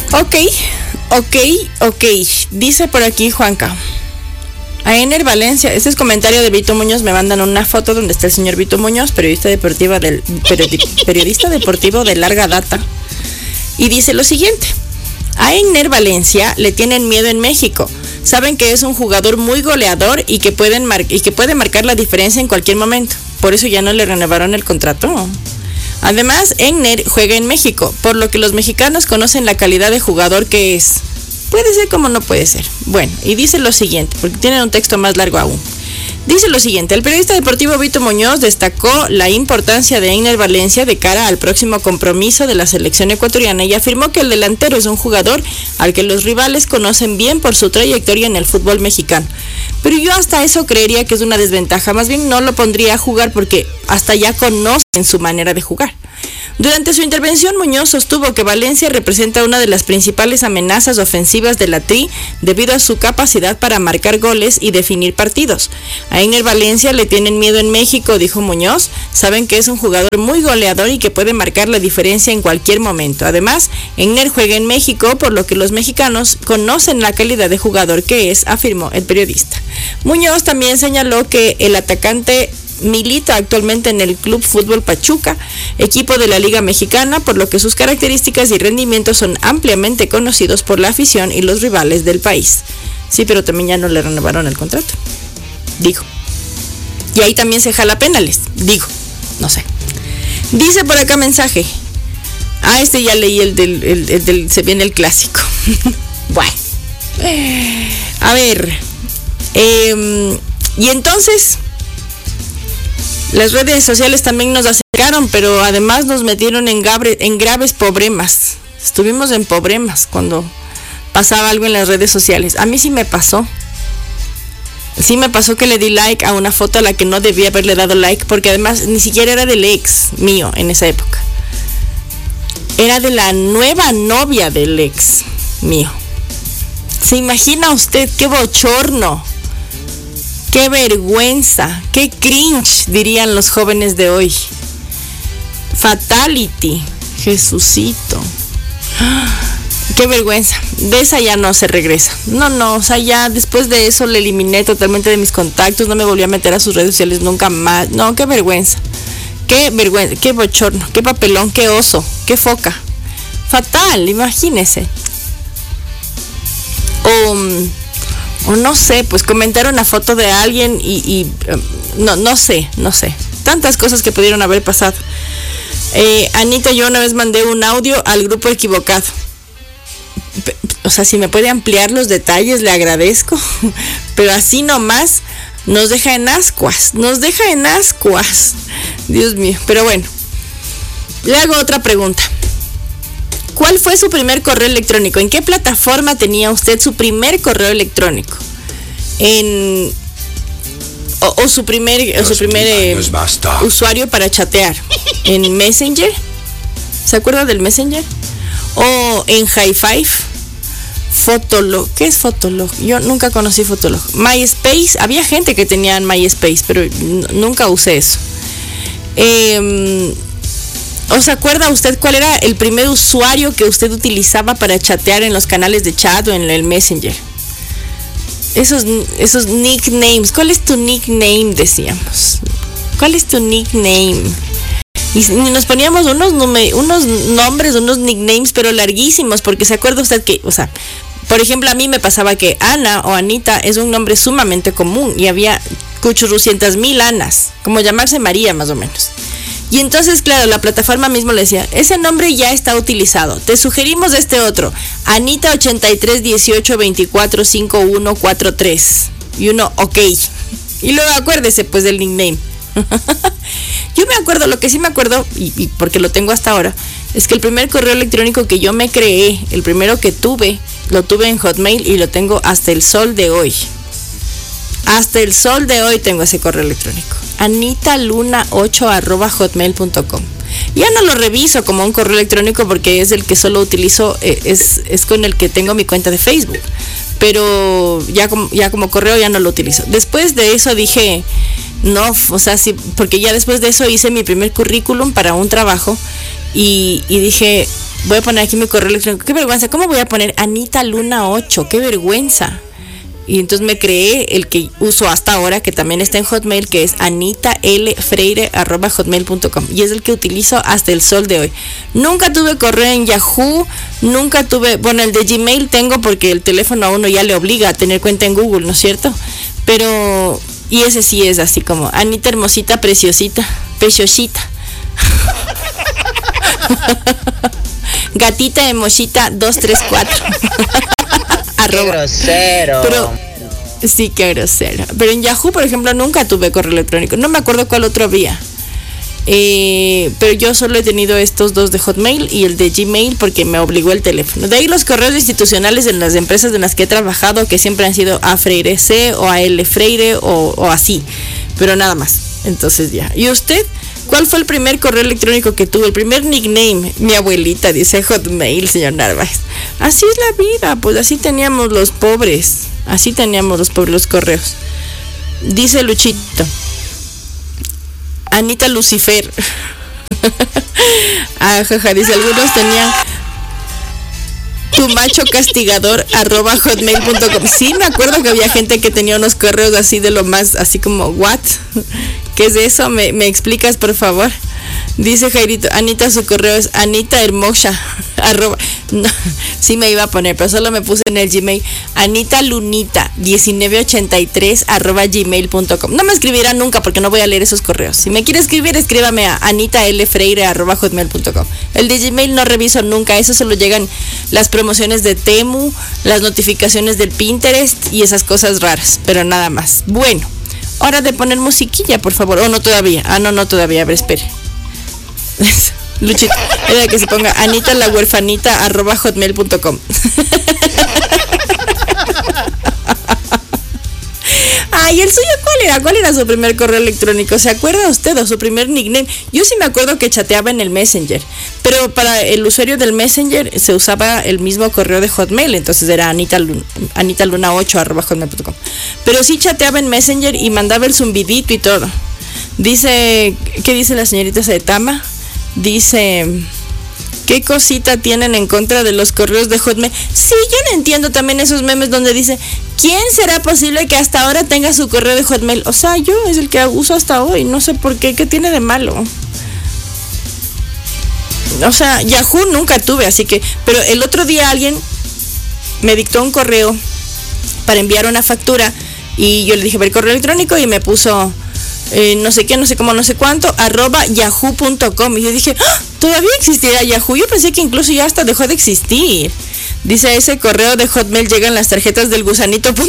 Ok. Dice por aquí Juanca. A Ener Valencia, este es comentario de Vito Muñoz, me mandan una foto donde está el señor Vito Muñoz, periodista deportivo de larga data. Y dice lo siguiente: a Ener Valencia le tienen miedo en México. Saben que es un jugador muy goleador y que puede marcar la diferencia en cualquier momento. Por eso ya no le renovaron el contrato. Además, Ener juega en México, por lo que los mexicanos conocen la calidad de jugador que es. Puede ser como no puede ser. Bueno, y dice lo siguiente, porque tienen un texto más largo aún. Dice lo siguiente: el periodista deportivo Vito Muñoz destacó la importancia de Ener Valencia de cara al próximo compromiso de la selección ecuatoriana y afirmó que el delantero es un jugador al que los rivales conocen bien por su trayectoria en el fútbol mexicano. Pero yo hasta eso creería que es una desventaja, más bien no lo pondría a jugar porque hasta ya conocen su manera de jugar. Durante su intervención, Muñoz sostuvo que Valencia representa una de las principales amenazas ofensivas de la Tri debido a su capacidad para marcar goles y definir partidos. A Ener Valencia le tienen miedo en México, dijo Muñoz. Saben que es un jugador muy goleador y que puede marcar la diferencia en cualquier momento. Además, Ener juega en México, por lo que los mexicanos conocen la calidad de jugador que es, afirmó el periodista. Muñoz también señaló que el atacante milita actualmente en el Club Fútbol Pachuca, equipo de la Liga Mexicana, por lo que sus características y rendimientos son ampliamente conocidos por la afición y los rivales del país. Sí, pero también ya no le renovaron el contrato. Digo. Y ahí también se jala penales. Digo. No sé. Dice por acá mensaje. Este ya leí el del se viene el clásico. Bueno. A ver. Y entonces las redes sociales también nos acercaron, pero además nos metieron en graves problemas. Estuvimos en problemas cuando pasaba algo en las redes sociales. A mí sí me pasó. Sí me pasó que le di like a una foto a la que no debía haberle dado like, porque además ni siquiera era del ex mío en esa época. Era de la nueva novia del ex mío. ¿Se imagina usted qué bochorno? ¡Qué vergüenza! ¡Qué cringe! Dirían los jóvenes de hoy. Fatality. Jesucito. ¡Qué vergüenza! De esa ya no se regresa. No, o sea, ya después de eso le eliminé totalmente de mis contactos. No me volví a meter a sus redes sociales nunca más. No, qué vergüenza. ¡Qué vergüenza! ¡Qué bochorno! ¡Qué papelón! ¡Qué oso! ¡Qué foca! Fatal, imagínese. O no sé, pues comentar una foto de alguien y no sé. Tantas cosas que pudieron haber pasado. Anita, yo una vez mandé un audio al grupo equivocado. O sea, si me puede ampliar los detalles, le agradezco. Pero así nomás nos deja en ascuas. Dios mío, pero bueno. Le hago otra pregunta. ¿Cuál fue su primer correo electrónico? ¿En qué plataforma tenía usted su primer correo electrónico? Su primer usuario para chatear. ¿En Messenger? ¿Se acuerda del Messenger? ¿O en Hi5? Fotolog. ¿Qué es Fotolog? Yo nunca conocí Fotolog. MySpace. Había gente que tenía MySpace, pero nunca usé eso. ¿O se acuerda usted cuál era el primer usuario que usted utilizaba para chatear en los canales de chat o en el Messenger? Esos nicknames. ¿Cuál es tu nickname? Decíamos. ¿Cuál es tu nickname? Y nos poníamos unos nombres, unos nicknames, pero larguísimos, porque se acuerda usted que, o sea, por ejemplo, a mí me pasaba que Ana o Anita es un nombre sumamente común y había 800,000 Anas, como llamarse María más o menos. Y entonces, claro, la plataforma mismo le decía, ese nombre ya está utilizado, te sugerimos este otro, Anita 8318245143. Y uno, ok. Y luego acuérdese pues del nickname. Yo me acuerdo, lo que sí me acuerdo, y porque lo tengo hasta ahora, es que el primer correo electrónico que yo me creé, el primero que tuve, lo tuve en Hotmail y lo tengo hasta el sol de hoy. Hasta el sol de hoy tengo ese correo electrónico. anitaluna8@hotmail.com. Ya no lo reviso como un correo electrónico porque es el que solo utilizo, es con el que tengo mi cuenta de Facebook. Pero ya como correo ya no lo utilizo. Después de eso dije, no, o sea, sí, porque ya después de eso hice mi primer currículum para un trabajo y dije, voy a poner aquí mi correo electrónico. Qué vergüenza, ¿cómo voy a poner Anita Luna 8? Qué vergüenza. Y entonces me creé el que uso hasta ahora, que también está en Hotmail, que es anitalfreire@hotmail.com. Y es el que utilizo hasta el sol de hoy. Nunca tuve correo en Yahoo, nunca tuve, bueno, el de Gmail tengo porque el teléfono a uno ya le obliga a tener cuenta en Google, ¿no es cierto? Pero, y ese sí es así como, Anita hermosita, preciosita, preciosita. Gatita emoshita 234. ¡Qué grosero! Pero, sí, qué grosero. Pero en Yahoo, por ejemplo, nunca tuve correo electrónico. No me acuerdo cuál otro había. Pero yo solo he tenido estos dos de Hotmail y el de Gmail porque me obligó el teléfono. De ahí los correos institucionales en las empresas en las que he trabajado, que siempre han sido a Freire C o a L Freire o así. Pero nada más. Entonces ya. ¿Y usted? ¿Cuál fue el primer correo electrónico que tuvo? El primer nickname. Mi abuelita dice Hotmail, señor Narváez. Así es la vida, pues así teníamos los pobres. Así teníamos los pobres los correos. Dice Luchito. Anita Lucifer. Jaja, dice, algunos tenían tumachocastigador@hotmail.com. Sí, me acuerdo que había gente que tenía unos correos así de lo más, así como, ¿what? ¿Qué es eso? ¿Me explicas, por favor? Dice Jairito, Anita, su correo es anitahermosa, no, sí me iba a poner, pero solo me puse en el Gmail, anitalunita1983 @gmail.com. No me escribirá nunca porque no voy a leer esos correos. Si me quiere escribir, escríbame a anitalfreire@hotmail.com. El de Gmail no reviso nunca, eso solo llegan las promociones de Temu, las notificaciones del Pinterest y esas cosas raras, pero nada más. Bueno, hora de poner musiquilla, por favor. Oh, no todavía. No todavía. A ver, espere. Luchito, era que se ponga Anita la huerfanita @hotmail.com. Ay, ¿el suyo cuál era? ¿Cuál era su primer correo electrónico? ¿Se acuerda usted o su primer nickname? Yo sí me acuerdo que chateaba en el Messenger, pero para el usuario del Messenger se usaba el mismo correo de Hotmail, entonces era anitaluna8 @hotmail.com. Pero sí chateaba en Messenger y mandaba el zumbidito y todo. Dice, ¿qué dice la señorita Saetama? Dice, ¿qué cosita tienen en contra de los correos de Hotmail? Sí, yo no entiendo también esos memes donde dice, ¿quién será posible que hasta ahora tenga su correo de Hotmail? O sea, yo es el que uso hasta hoy, no sé por qué, ¿qué tiene de malo? O sea, Yahoo nunca tuve, así que, pero el otro día alguien me dictó un correo para enviar una factura y yo le dije, ver correo electrónico y me puso... no sé qué, no sé cómo, no sé cuánto, @yahoo.com. Y yo dije, ¡ah! ¿Todavía existirá Yahoo? Yo pensé que incluso ya hasta dejó de existir. Dice, ese correo de Hotmail llegan las tarjetas del gusanito.com.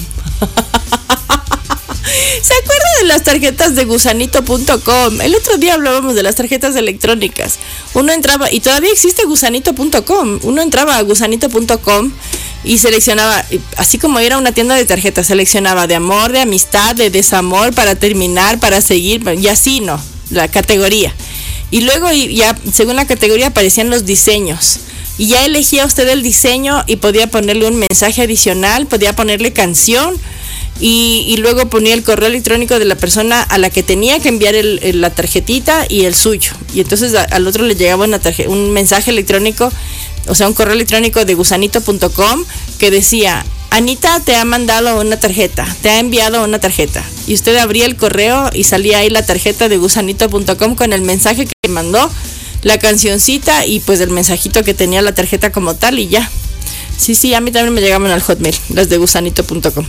¿Se acuerda de las tarjetas de gusanito.com? El otro día hablábamos de las tarjetas electrónicas. Uno entraba, y todavía existe gusanito.com. Uno entraba a gusanito.com y seleccionaba, así como era una tienda de tarjetas, seleccionaba de amor, de amistad, de desamor, para terminar, para seguir, y así, ¿no? La categoría. Y luego ya, según la categoría, aparecían los diseños. Y ya elegía usted el diseño y podía ponerle un mensaje adicional, podía ponerle canción, y luego ponía el correo electrónico de la persona a la que tenía que enviar la tarjetita y el suyo. Y entonces al otro le llegaba un mensaje electrónico, o sea, un correo electrónico de gusanito.com que decía, Anita te ha mandado una tarjeta, te ha enviado una tarjeta. Y usted abría el correo y salía ahí la tarjeta de gusanito.com con el mensaje que le mandó, la cancioncita y pues el mensajito que tenía la tarjeta como tal y ya. Sí, a mí también me llegaban al Hotmail, las de gusanito.com.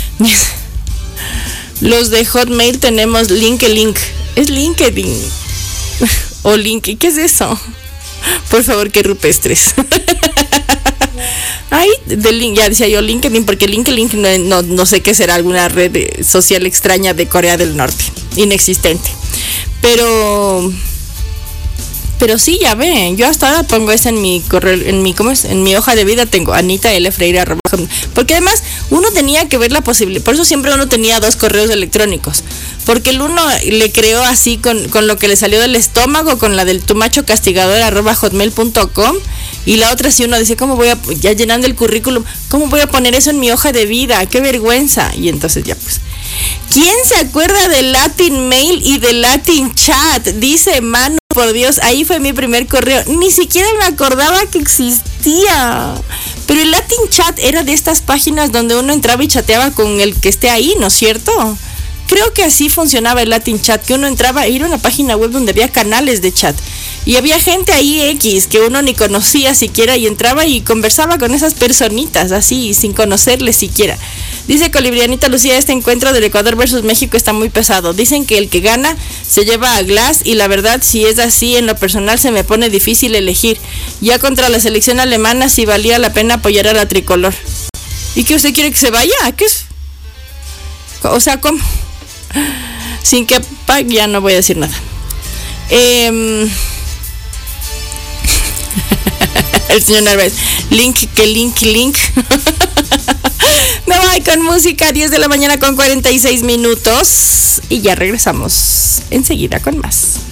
Los de Hotmail tenemos LinkedIn. ¿Es LinkedIn? O LinkedIn, ¿qué es eso? Por favor, que rupestres. Ay, ya decía yo LinkedIn, porque LinkedIn no sé qué será, alguna red social extraña de Corea del Norte, inexistente. Pero sí, ya ven, yo hasta ahora pongo eso en mi correo, en mi hoja de vida tengo Anita L Freire @, porque además uno tenía que ver la posibilidad, por eso siempre uno tenía dos correos electrónicos, porque el uno le creó así con lo que le salió del estómago, con la del tumachocastigador @hotmail.com, y la otra si uno dice, ¿cómo voy a, ya llenando el currículum, cómo voy a poner eso en mi hoja de vida? ¡Qué vergüenza! Y entonces ya pues, ¿quién se acuerda de Latin Mail y de Latin Chat? Dice Manu por Dios, ahí fue mi primer correo. Ni siquiera me acordaba que existía. Pero el Latin Chat era de estas páginas donde uno entraba y chateaba con el que esté ahí, ¿no es cierto? Creo que así funcionaba el Latin Chat, que uno entraba, era una página web donde había canales de chat. Y había gente ahí X que uno ni conocía siquiera y entraba y conversaba con esas personitas así, sin conocerles siquiera. Dice Colibrianita Lucía, este encuentro del Ecuador versus México está muy pesado. Dicen que el que gana se lleva a Glass y la verdad, si es así, en lo personal se me pone difícil elegir. Ya contra la selección alemana sí valía la pena apoyar a la tricolor. ¿Y qué usted quiere que se vaya? ¿Qué es? O sea, ¿cómo? Sin que... Ya no voy a decir nada. El señor Narváez. Link. Me voy con música, 10 de la mañana con 46 minutos. Y ya regresamos enseguida con más.